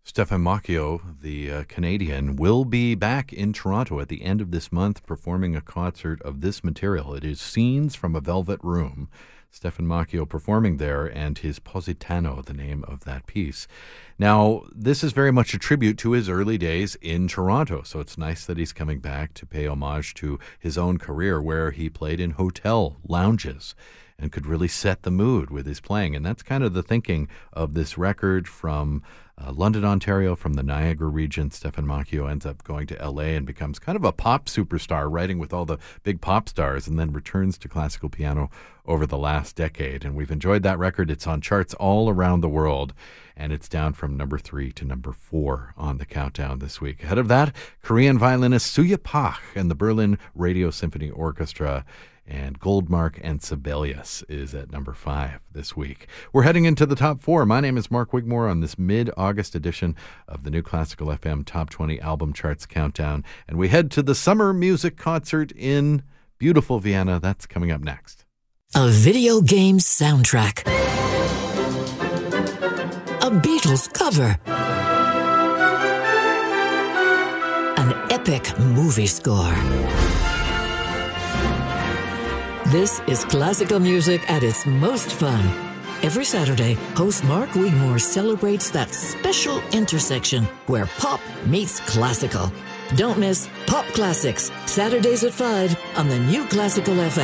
Stefan Macchio, the Canadian, will be back in Toronto at the end of this month performing a concert of this material. It is Scenes from a Velvet Room. Stefan Macchio performing there, and his Positano, the name of that piece. Now, this is very much a tribute to his early days in Toronto, so it's nice that he's coming back to pay homage to his own career, where he played in hotel lounges and could really set the mood with his playing. And that's kind of the thinking of this record from London, Ontario, from the Niagara region. Stefan Macchio ends up going to L.A. and becomes kind of a pop superstar, writing with all the big pop stars, and then returns to classical piano over the last decade. And we've enjoyed that record. It's on charts all around the world, and it's down from number 3 to number 4 on the countdown this week. Ahead of that, Korean violinist Suya Park and the Berlin Radio Symphony Orchestra, and Goldmark and Sibelius is at number 5 this week. We're heading into the top 4. My name is Mark Wigmore on this mid-August edition of the New Classical FM Top 20 Album Charts Countdown. And we head to the Summer Music Concert in beautiful Vienna. That's coming up next. A video game soundtrack. A Beatles cover. An epic movie score. This is classical music at its most fun. Every Saturday, host Mark Wigmore celebrates that special intersection where pop meets classical. Don't miss Pop Classics, Saturdays at 5 on the New Classical FM.